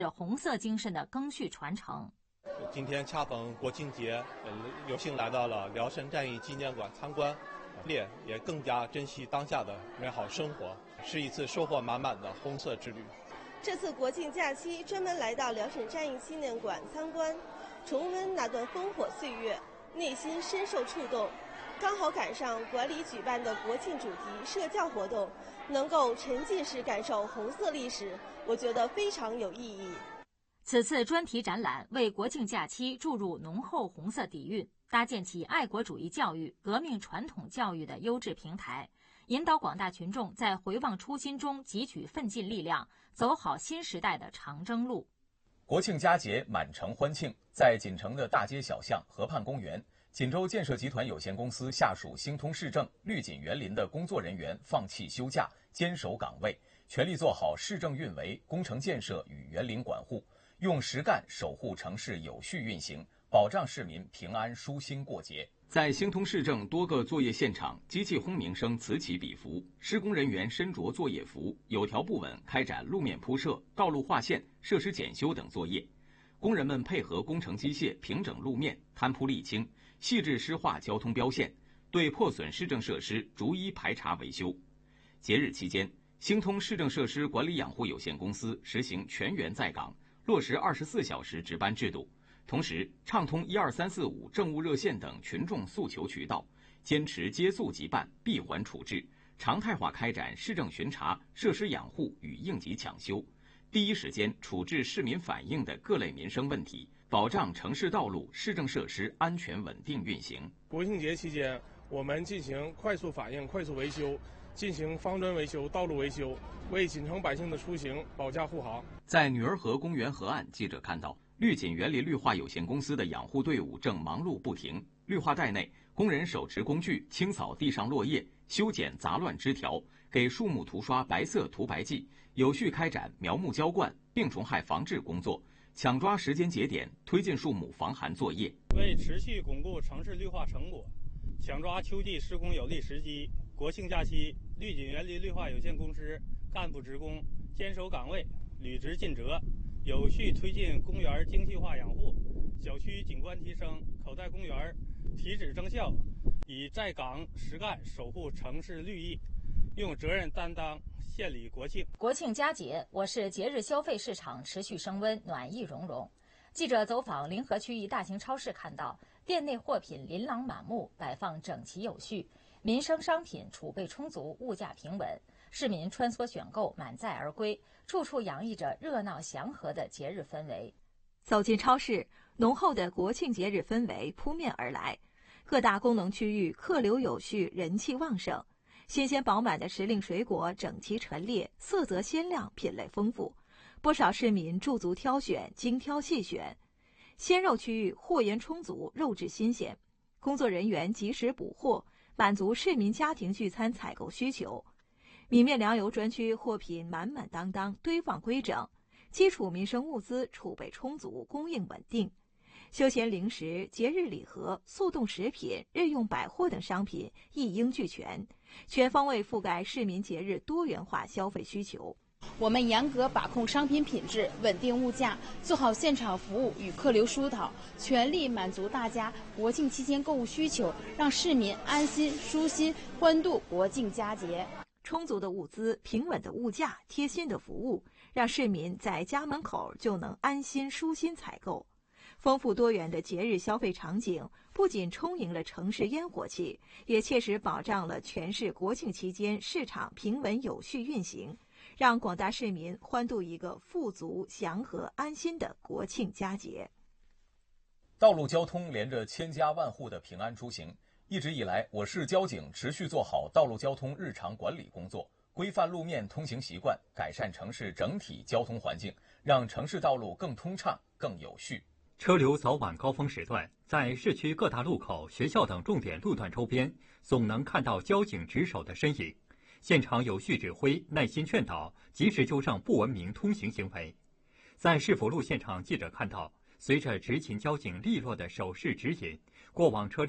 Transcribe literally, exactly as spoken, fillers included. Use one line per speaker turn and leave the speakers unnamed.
红色精神的赓续传承。
今天恰逢国庆节，呃，有幸来到了辽沈战役纪念馆参观，也也更加珍惜当下的美好生活，是一次收获满满的红色之旅。
这次国庆假期专门来到辽沈战役纪念馆参观，重温那段烽火岁月，内心深受触动。刚好赶上馆里举办的国庆主题社教活动，能够沉浸式感受红色历史，我觉得非常有意义。
此次专题展览为国庆假期注入浓厚红色底蕴，搭建起爱国主义教育、革命传统教育的优质平台，引导广大群众在回望初心中汲取奋进力量，走好新时代的长征路。
国庆佳节满城欢庆，在锦城的大街小巷、河畔公园，锦州建设集团有限公司下属兴通市政、绿锦园林的工作人员放弃休假，坚守岗位，全力做好市政运维、工程建设与园林管护，用实干守护城市有序运行，保障市民平安舒心过节。在兴通市政多个作业现场，机器轰鸣声此起彼伏，施工人员身着作业服，有条不紊开展路面铺设、道路划线、设施检修等作业。工人们配合工程机械平整路面、摊铺沥青，细致施划交通标线，对破损市政设施逐一排查维修。节日期间，兴通市政设施管理养护有限公司实行全员在岗，落实二十四小时值班制度。同时，畅通一二三四五政务热线等群众诉求渠道，坚持接诉即办、闭环处置，常态化开展市政巡查、设施养护与应急抢修，第一时间处置市民反映的各类民生问题，保障城市道路、市政设施安全稳定运行。
国庆节期间，我们进行快速反应、快速维修，进行方砖维修、道路维修，为锦城百姓的出行保驾护航。
在女儿河公园河岸，记者看到绿锦园林绿化有限公司的养护队伍正忙碌不停。绿化带内，工人手持工具清扫地上落叶，修剪杂乱枝条，给树木涂刷白色涂白剂，有序开展苗木浇灌、病虫害防治工作，抢抓时间节点，推进树木防寒作业。
为持续巩固城市绿化成果，抢抓秋季施工有利时机，国庆假期，绿锦园林绿化有限公司干部职工坚守岗位，履职尽责，有序推进公园精细化养护，小区景观提升，口袋公园体脂增效，以在岗实干守护城市绿意，用责任担当献礼国庆。
国庆佳节，我市节日消费市场持续升温，暖意融融。记者走访临河区一大型超市，看到店内货品琳琅满目，摆放整齐有序，民生商品储备充足，物价平稳，市民穿梭选购，满载而归，处处洋溢着热闹祥和的节日氛围。
走进超市，浓厚的国庆节日氛围扑面而来，各大功能区域客流有序，人气旺盛。新鲜饱满的时令水果整齐陈列，色泽鲜亮，品类丰富，不少市民驻足挑选，精挑细选。鲜肉区域货源充足，肉质新鲜，工作人员及时补货，满足市民家庭聚餐采购需求。米面粮油专区货品满满当当，堆放规整，基础民生物资储备充足，供应稳定。休闲零食、节日礼盒、速冻食品、日用百货等商品一应俱全，全方位覆盖市民节日多元化消费需求。
我们严格把控商品品质，稳定物价，做好现场服务与客流疏导，全力满足大家国庆期间购物需求，让市民安心舒心欢度国庆佳节。
充足的物资、平稳的物价、贴心的服务，让市民在家门口就能安心舒心采购。丰富多元的节日消费场景不仅充盈了城市烟火气，也切实保障了全市国庆期间市场平稳有序运行，让广大市民欢度一个富足、祥和、安心的国庆佳节。
道路交通连着千家万户的平安出行，一直以来，我市交警持续做好道路交通日常管理工作，规范路面通行习惯，改善城市整体交通环境，让城市道路更通畅、更有序。
车流早晚高峰时段，在市区各大路口、学校等重点路段周边，总能看到交警值守的身影，现场有序指挥、耐心劝导，及时纠正不文明通行行为。在市府路现场，记者看到，随着执勤交警利落的手势指引，过往车